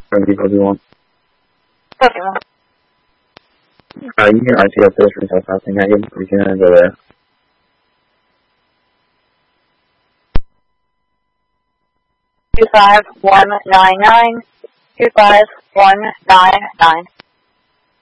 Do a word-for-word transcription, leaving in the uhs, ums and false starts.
Copy, copy one. Copy one. Uh, you hear I T F this from something at you. We can go there. Two five one nine nine. Two five one nine nine.